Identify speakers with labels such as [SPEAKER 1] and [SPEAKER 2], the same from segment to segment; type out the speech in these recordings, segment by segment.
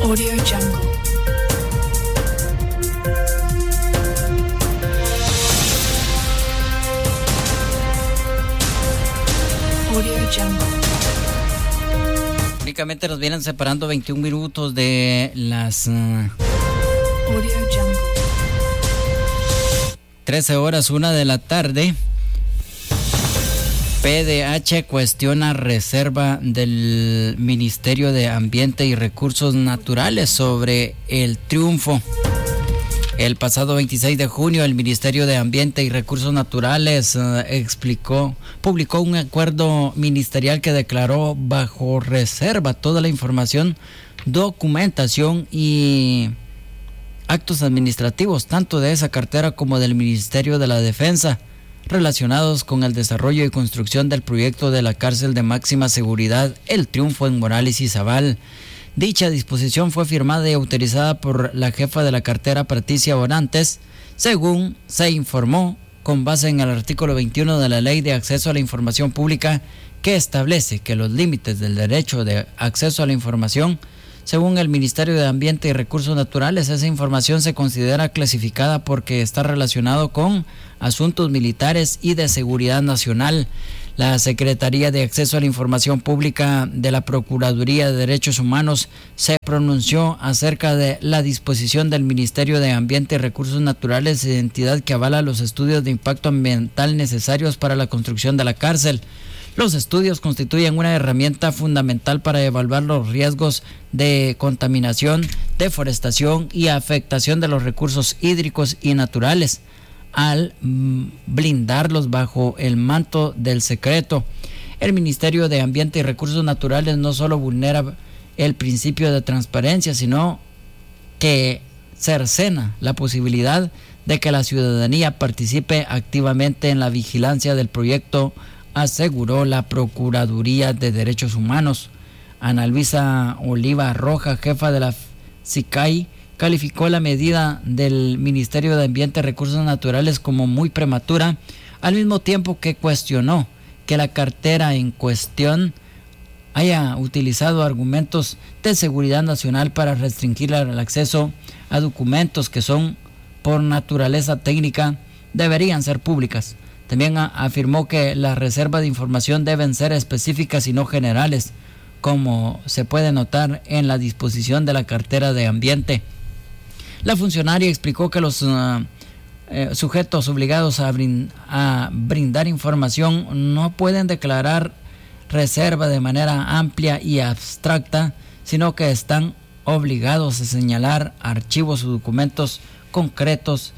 [SPEAKER 1] Audio Jungle. Audio Jungle.
[SPEAKER 2] Únicamente nos vienen separando 21 minutos de las 13 horas, 1 de la tarde. PDH cuestiona reserva del Ministerio de Ambiente y Recursos Naturales sobre el triunfo. El pasado 26 de junio, el Ministerio de Ambiente y Recursos Naturales publicó un acuerdo ministerial que declaró bajo reserva toda la información, documentación y actos administrativos, tanto de esa cartera como del Ministerio de la Defensa, relacionados con el desarrollo y construcción del proyecto de la cárcel de máxima seguridad El Triunfo en Morales y Zabal. Dicha disposición fue firmada y autorizada por la jefa de la cartera, Patricia Orantes, según se informó con base en el artículo 21 de la Ley de Acceso a la Información Pública, que establece que los límites del derecho de acceso a la información. Según el Ministerio de Ambiente y Recursos Naturales, esa información se considera clasificada porque está relacionado con asuntos militares y de seguridad nacional. La Secretaría de Acceso a la Información Pública de la Procuraduría de Derechos Humanos se pronunció acerca de la disposición del Ministerio de Ambiente y Recursos Naturales, entidad que avala los estudios de impacto ambiental necesarios para la construcción de la cárcel. Los estudios constituyen una herramienta fundamental para evaluar los riesgos de contaminación, deforestación y afectación de los recursos hídricos y naturales, al blindarlos bajo el manto del secreto. El Ministerio de Ambiente y Recursos Naturales no solo vulnera el principio de transparencia, sino que cercena la posibilidad de que la ciudadanía participe activamente en la vigilancia del proyecto, aseguró la Procuraduría de Derechos Humanos. Ana Luisa Oliva Roja, jefa de la SICAI, calificó la medida del Ministerio de Ambiente y Recursos Naturales como muy prematura, al mismo tiempo que cuestionó que la cartera en cuestión haya utilizado argumentos de seguridad nacional para restringir el acceso a documentos que son, por naturaleza técnica, deberían ser públicas. También afirmó que las reservas de información deben ser específicas y no generales, como se puede notar en la disposición de la cartera de ambiente. La funcionaria explicó que los sujetos obligados a brindar información no pueden declarar reserva de manera amplia y abstracta, sino que están obligados a señalar archivos o documentos concretos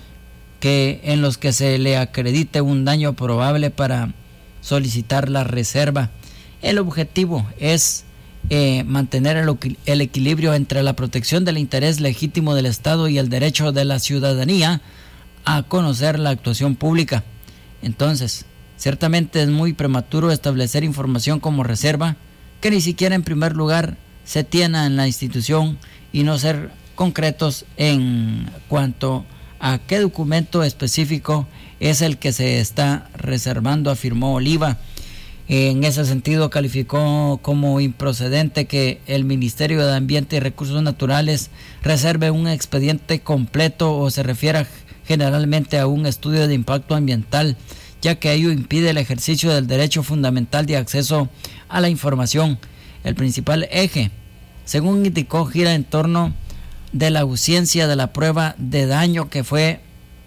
[SPEAKER 2] en los que se le acredite un daño probable para solicitar la reserva. El objetivo es mantener el equilibrio entre la protección del interés legítimo del Estado y el derecho de la ciudadanía a conocer la actuación pública. Entonces, ciertamente es muy prematuro establecer información como reserva que ni siquiera en primer lugar se tiene en la institución, y no ser concretos en cuanto a qué documento específico es el que se está reservando, afirmó Oliva. En ese sentido, calificó como improcedente que el Ministerio de Ambiente y Recursos Naturales reserve un expediente completo o se refiera generalmente a un estudio de impacto ambiental, ya que ello impide el ejercicio del derecho fundamental de acceso a la información. El principal eje, según indicó, gira en torno de la ausencia de la prueba de daño que fue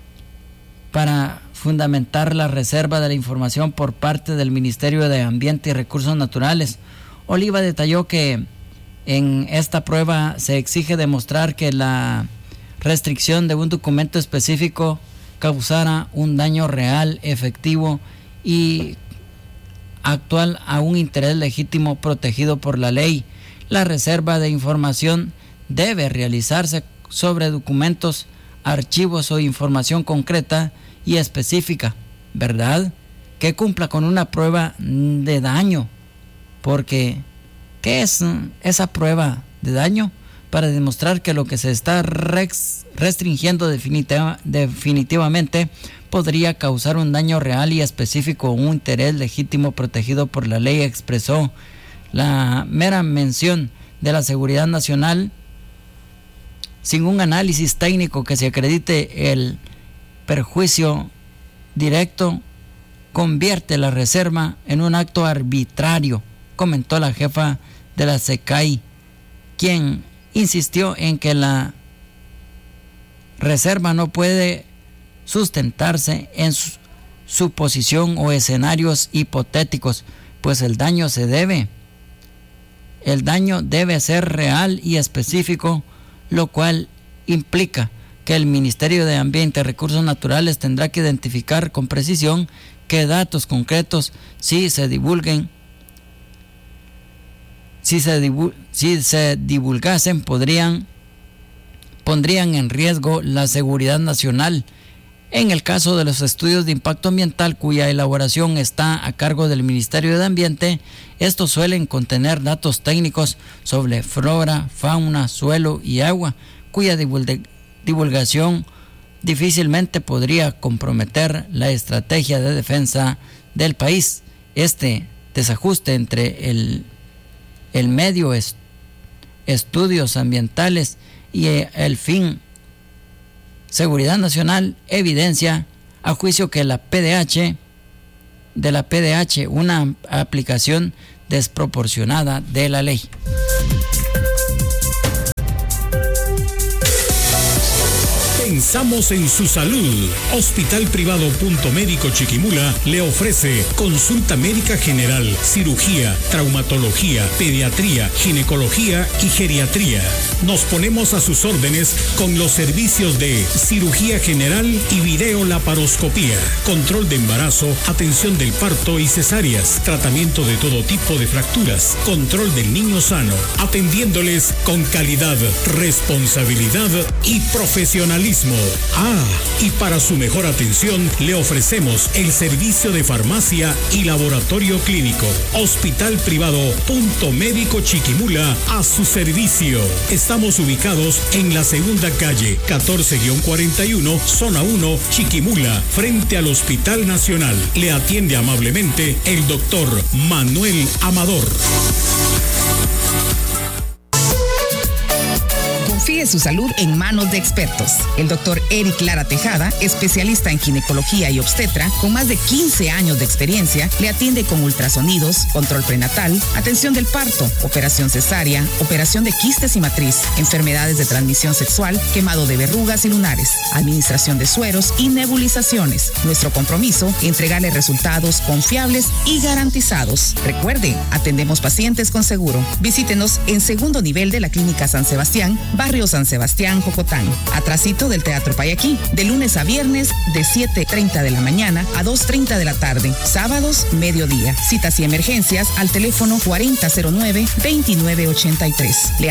[SPEAKER 2] para fundamentar la reserva de la información por parte del Ministerio de Ambiente y Recursos Naturales. Oliva detalló que en esta prueba se exige demostrar que la restricción de un documento específico causara un daño real, efectivo y actual a un interés legítimo protegido por la ley. La reserva de información debe realizarse sobre documentos, archivos o información concreta y específica, ¿verdad?, que cumpla con una prueba de daño. Porque, ¿qué es esa prueba de daño? Para demostrar que lo que se está restringiendo definitivamente podría causar un daño real y específico o un interés legítimo protegido por la ley, expresó. La mera mención de la seguridad nacional sin un análisis técnico que se acredite el perjuicio directo, convierte la reserva en un acto arbitrario, comentó la jefa de la SECAI, quien insistió en que la reserva no puede sustentarse en suposición o escenarios hipotéticos, pues el daño debe ser real y específico, lo cual implica que el Ministerio de Ambiente y Recursos Naturales tendrá que identificar con precisión qué datos concretos, si se divulgasen, pondrían en riesgo la seguridad nacional. En el caso de los estudios de impacto ambiental cuya elaboración está a cargo del Ministerio de Ambiente, estos suelen contener datos técnicos sobre flora, fauna, suelo y agua, cuya divulgación difícilmente podría comprometer la estrategia de defensa del país. Este desajuste entre el medio, estudios ambientales y el fin seguridad nacional evidencia, a juicio que la PDH una aplicación desproporcionada de la ley.
[SPEAKER 3] Pensamos en su salud. Hospital Privado Punto Médico Chiquimula le ofrece consulta médica general, cirugía, traumatología, pediatría, ginecología y geriatría. Nos ponemos a sus órdenes con los servicios de cirugía general y videolaparoscopía, control de embarazo, atención del parto y cesáreas, tratamiento de todo tipo de fracturas, control del niño sano, atendiéndoles con calidad, responsabilidad y profesionalismo. Y para su mejor atención le ofrecemos el servicio de farmacia y laboratorio clínico. Hospital Privado Punto Médico Chiquimula a su servicio. Estamos ubicados en la segunda calle 14-41, zona 1, Chiquimula, frente al Hospital Nacional. Le atiende amablemente el doctor Manuel Amador.
[SPEAKER 4] Confíe su salud en manos de expertos. El doctor Eric Lara Tejada, especialista en ginecología y obstetra, con más de 15 años de experiencia, le atiende con ultrasonidos, control prenatal, atención del parto, operación cesárea, operación de quistes y matriz, enfermedades de transmisión sexual, quemado de verrugas y lunares, administración de sueros y nebulizaciones. Nuestro compromiso, entregarle resultados confiables y garantizados. Recuerde, atendemos pacientes con seguro. Visítenos en segundo nivel de la Clínica San Sebastián, Barrio San Sebastián, Jocotán, atrasito del Teatro Payaquí, de lunes a viernes de 7:30 de la mañana a 2:30 de la tarde, sábados mediodía. Citas y emergencias al teléfono 4009-2983.